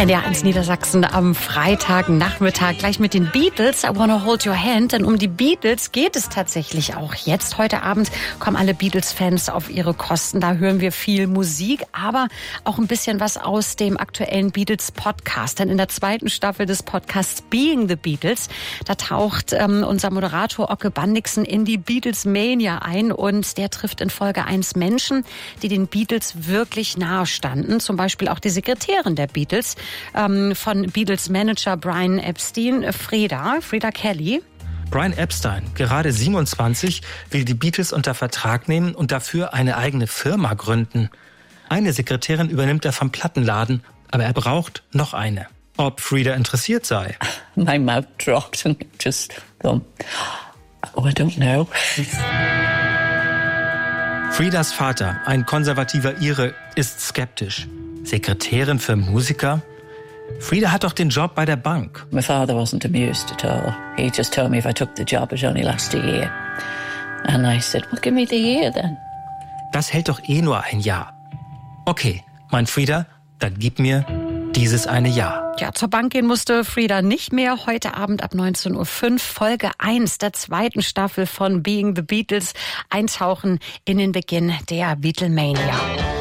NDR1 Niedersachsen am Freitagnachmittag gleich mit den Beatles. I Wanna Hold Your Hand. Denn um die Beatles geht es tatsächlich auch jetzt. Heute Abend kommen alle Beatles-Fans auf ihre Kosten. Da hören wir viel Musik, aber auch ein bisschen was aus dem aktuellen Beatles-Podcast. Denn in der zweiten Staffel des Podcasts Being the Beatles, da taucht unser Moderator Okke Bandixen in die Beatles-Mania ein. Und der trifft in Folge 1 Menschen, die den Beatles wirklich nahe standen. Zum Beispiel auch die Sekretärin der Beatles, von Beatles-Manager Brian Epstein, Freda Kelly. Brian Epstein, gerade 27, will die Beatles unter Vertrag nehmen und dafür eine eigene Firma gründen. Eine Sekretärin übernimmt er vom Plattenladen, aber er braucht noch eine. Ob Freda interessiert sei. My mouth dropped and just gone, oh, I don't know. Fredas Vater, ein konservativer Ire, ist skeptisch. Sekretärin für Musiker? Freda hat doch den Job bei der Bank. My father wasn't amused at all. He just told me if I took the job, it only last a year. And I said, well, give me the year then. Das hält doch eh nur ein Jahr. Okay, meint Freda, dann gib mir dieses eine Jahr. Ja, zur Bank gehen musste Freda nicht mehr. Heute Abend ab 19.05 Uhr Folge 1 der zweiten Staffel von Being the Beatles. Eintauchen in den Beginn der Beatlemania.